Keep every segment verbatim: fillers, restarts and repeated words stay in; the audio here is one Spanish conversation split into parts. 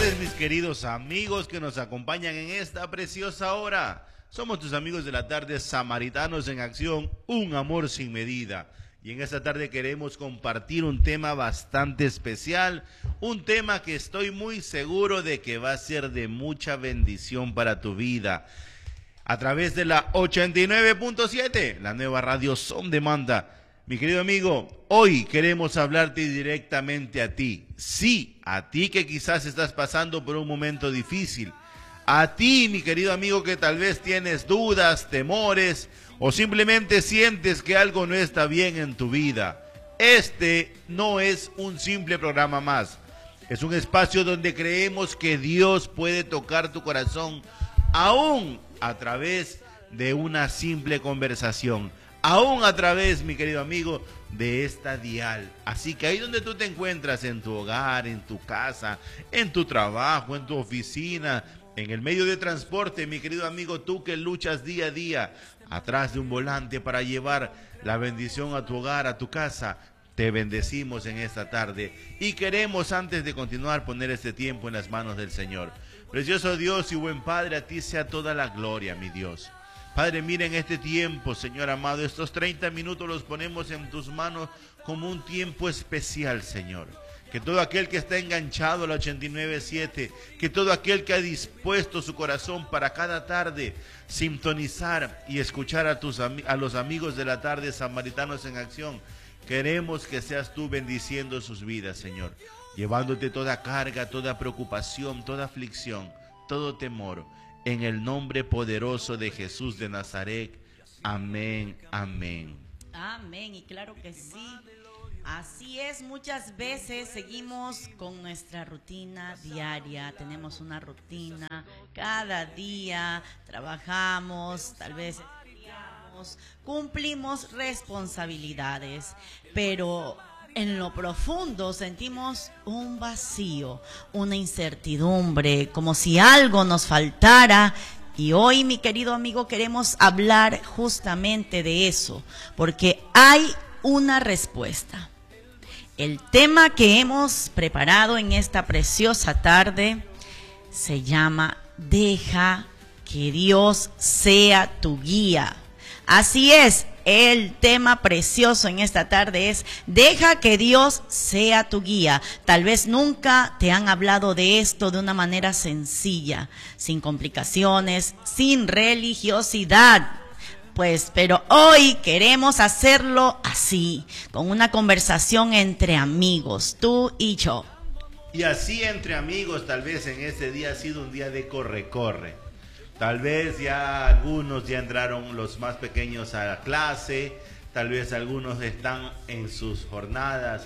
tardes, mis queridos amigos que nos acompañan en esta preciosa hora. Somos tus amigos de la tarde, Samaritanos en Acción, un amor sin medida. Y en esta tarde queremos compartir un tema bastante especial, un tema que estoy muy seguro de que va a ser de mucha bendición para tu vida. A través de la ochenta y nueve punto siete, la nueva radio Son Demanda. Mi querido amigo, hoy queremos hablarte directamente a ti. Sí, a ti que quizás estás pasando por un momento difícil. A ti, mi querido amigo, que tal vez tienes dudas, temores o simplemente sientes que algo no está bien en tu vida. Este no es un simple programa más. Es un espacio donde creemos que Dios puede tocar tu corazón aún a través de una simple conversación. Aún a través, mi querido amigo, de esta dial. Así que ahí donde tú te encuentras, en tu hogar, en tu casa, en tu trabajo, en tu oficina, en el medio de transporte, mi querido amigo, tú que luchas día a día atrás de un volante para llevar la bendición a tu hogar, a tu casa, te bendecimos en esta tarde y queremos, antes de continuar, poner este tiempo en las manos del Señor. Precioso Dios y buen Padre, a ti sea toda la gloria, mi Dios. Padre, mira en este tiempo, Señor amado, estos treinta minutos los ponemos en tus manos como un tiempo especial, Señor. Que todo aquel que está enganchado a la ochenta y nueve punto siete, que todo aquel que ha dispuesto su corazón para cada tarde sintonizar y escuchar a, tus, a los amigos de la tarde, Samaritanos en Acción, queremos que seas tú bendiciendo sus vidas, Señor, llevándote toda carga, toda preocupación, toda aflicción, todo temor. En el nombre poderoso de Jesús de Nazaret. Amén, amén. Amén, y claro que sí. Así es, muchas veces seguimos con nuestra rutina diaria. Tenemos una rutina cada día, trabajamos, tal vez estudiamos, cumplimos responsabilidades, pero en lo profundo sentimos un vacío, una incertidumbre, como si algo nos faltara. Y hoy, mi querido amigo, queremos hablar justamente de eso, porque hay una respuesta. El tema que hemos preparado en esta preciosa tarde se llama Deja que Dios sea tu guía. Así es. El tema precioso en esta tarde es Deja que Dios sea tu guía. Tal vez nunca te han hablado de esto de una manera sencilla, sin complicaciones, sin religiosidad. Pues, pero hoy queremos hacerlo así, con una conversación entre amigos, tú y yo. Y así entre amigos, tal vez en este día ha sido un día de corre-corre. Tal vez ya algunos ya entraron, los más pequeños, a la clase, tal vez algunos están en sus jornadas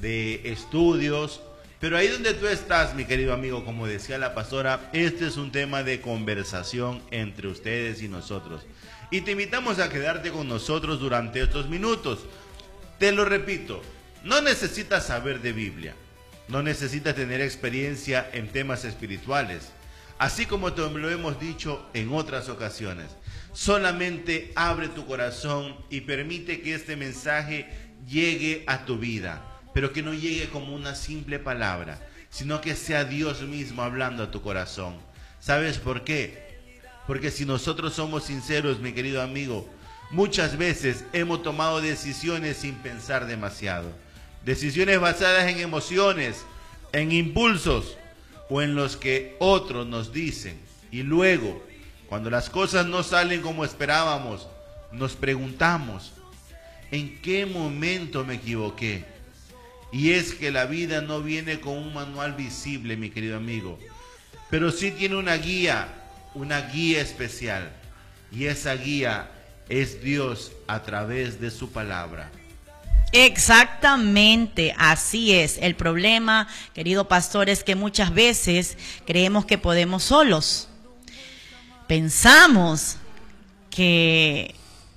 de estudios, pero ahí donde tú estás, mi querido amigo, como decía la pastora, este es un tema de conversación entre ustedes y nosotros. Y te invitamos a quedarte con nosotros durante estos minutos. Te lo repito, no necesitas saber de Biblia, no necesitas tener experiencia en temas espirituales. Así como te lo hemos dicho en otras ocasiones, solamente abre tu corazón y permite que este mensaje llegue a tu vida, pero que no llegue como una simple palabra, sino que sea Dios mismo hablando a tu corazón. ¿Sabes por qué? Porque si nosotros somos sinceros, mi querido amigo, muchas veces hemos tomado decisiones sin pensar demasiado. Decisiones basadas en emociones, en impulsos, o en los que otros nos dicen, y luego, cuando las cosas no salen como esperábamos, nos preguntamos, ¿en qué momento me equivoqué? Y es que la vida no viene con un manual visible, mi querido amigo, pero sí tiene una guía, una guía especial, y esa guía es Dios a través de su palabra. Exactamente, así es. El problema, querido pastor, es que muchas veces creemos que podemos solos. Pensamos que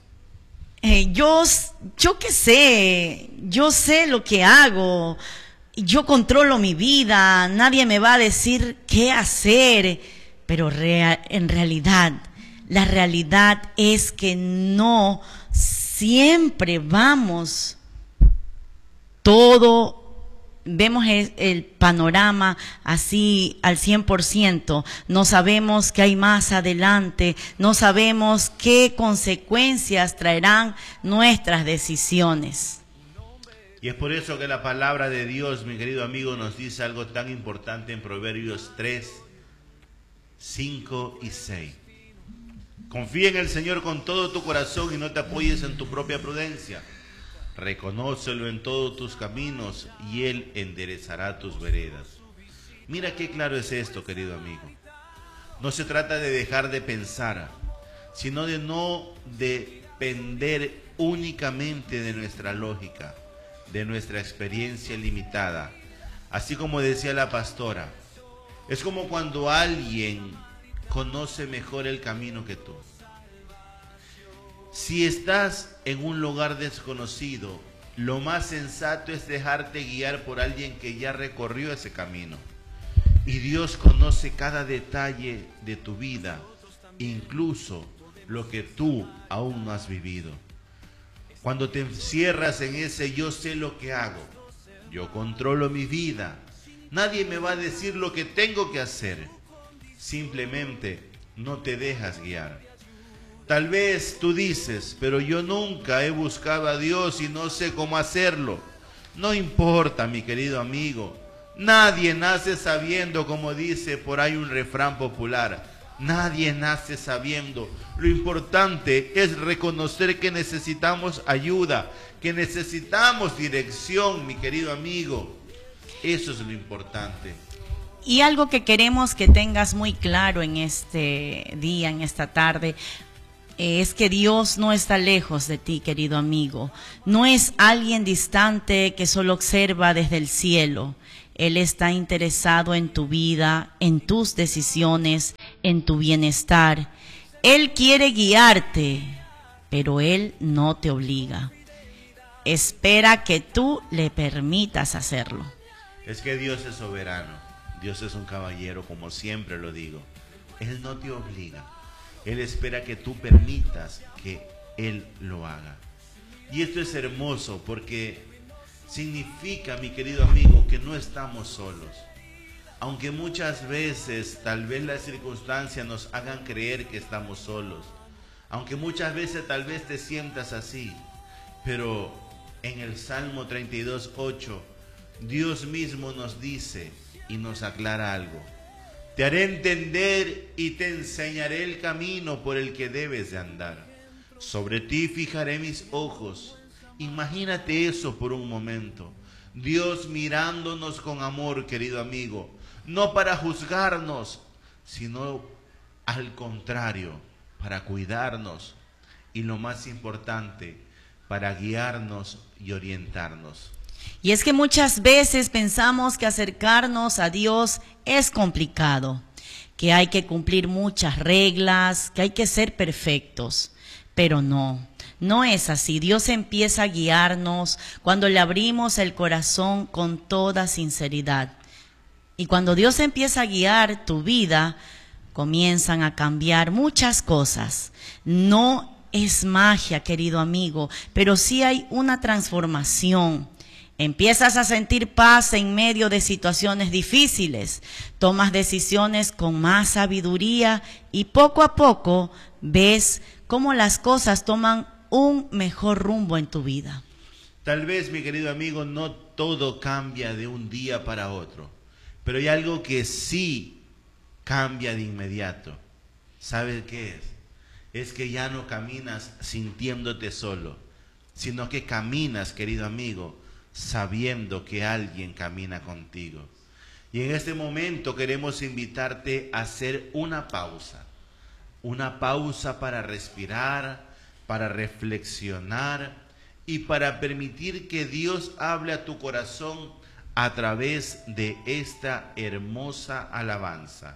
eh, yo, yo qué sé, yo sé lo que hago, yo controlo mi vida, nadie me va a decir qué hacer, pero rea- en realidad, la realidad es que no siempre vamos todo vemos el, el panorama así al cien por ciento, no sabemos qué hay más adelante, no sabemos qué consecuencias traerán nuestras decisiones. Y es por eso que la palabra de Dios, mi querido amigo, nos dice algo tan importante en Proverbios tres, cinco y seis. Confía en el Señor con todo tu corazón y no te apoyes en tu propia prudencia. Reconócelo en todos tus caminos y Él enderezará tus veredas. Mira qué claro es esto, querido amigo. No se trata de dejar de pensar, sino de no depender únicamente de nuestra lógica, de nuestra experiencia limitada. Así como decía la pastora, es como cuando alguien conoce mejor el camino que tú. Si estás en un lugar desconocido, lo más sensato es dejarte guiar por alguien que ya recorrió ese camino. Y Dios conoce cada detalle de tu vida, incluso lo que tú aún no has vivido. Cuando te encierras en ese yo sé lo que hago, yo controlo mi vida, nadie me va a decir lo que tengo que hacer, simplemente no te dejas guiar. Tal vez tú dices, pero yo nunca he buscado a Dios y no sé cómo hacerlo. No importa, mi querido amigo. Nadie nace sabiendo, como dice por ahí un refrán popular. Nadie nace sabiendo. Lo importante es reconocer que necesitamos ayuda, que necesitamos dirección, mi querido amigo. Eso es lo importante. Y algo que queremos que tengas muy claro en este día, en esta tarde, es que Dios no está lejos de ti, querido amigo. No es alguien distante que solo observa desde el cielo. Él está interesado en tu vida, en tus decisiones, en tu bienestar. Él quiere guiarte, pero Él no te obliga. Espera que tú le permitas hacerlo. Es que Dios es soberano. Dios es un caballero, como siempre lo digo. Él no te obliga. Él espera que tú permitas que Él lo haga. Y esto es hermoso porque significa, mi querido amigo, que no estamos solos. Aunque muchas veces tal vez las circunstancias nos hagan creer que estamos solos. Aunque muchas veces tal vez te sientas así. Pero en el Salmo treinta y dos, ocho, Dios mismo nos dice y nos aclara algo. Te haré entender y te enseñaré el camino por el que debes de andar. Sobre ti fijaré mis ojos. Imagínate eso por un momento. Dios mirándonos con amor, querido amigo. No para juzgarnos, sino al contrario, para cuidarnos. Y lo más importante, para guiarnos y orientarnos. Y es que muchas veces pensamos que acercarnos a Dios es complicado, que hay que cumplir muchas reglas, que hay que ser perfectos, pero no, no es así. Dios empieza a guiarnos cuando le abrimos el corazón con toda sinceridad. Y cuando Dios empieza a guiar tu vida, comienzan a cambiar muchas cosas. No es magia, querido amigo, pero sí hay una transformación. Empiezas a sentir paz en medio de situaciones difíciles, tomas decisiones con más sabiduría y poco a poco ves cómo las cosas toman un mejor rumbo en tu vida. Tal vez, mi querido amigo, no todo cambia de un día para otro, pero hay algo que sí cambia de inmediato. ¿Sabes qué es? Es que ya no caminas sintiéndote solo, sino que caminas, querido amigo, sabiendo que alguien camina contigo. Y en este momento queremos invitarte a hacer una pausa, una pausa para respirar, para reflexionar y para permitir que Dios hable a tu corazón a través de esta hermosa alabanza.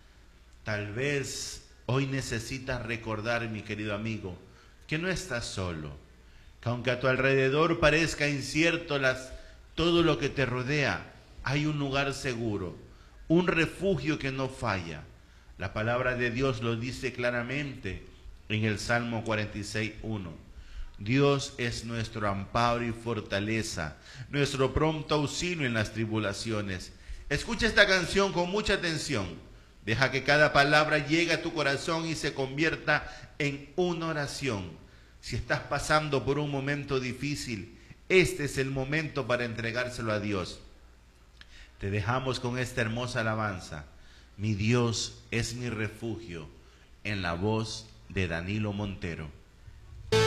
Tal vez hoy necesitas recordar, mi querido amigo, que no estás solo, que aunque a tu alrededor parezca incierto las, todo lo que te rodea, hay un lugar seguro, un refugio que no falla. La palabra de Dios lo dice claramente en el Salmo cuarenta y seis, uno. Dios es nuestro amparo y fortaleza, nuestro pronto auxilio en las tribulaciones. Escucha esta canción con mucha atención. Deja que cada palabra llegue a tu corazón y se convierta en una oración. Si estás pasando por un momento difícil, este es el momento para entregárselo a Dios. Te dejamos con esta hermosa alabanza. Mi Dios es mi refugio, en la voz de Danilo Montero.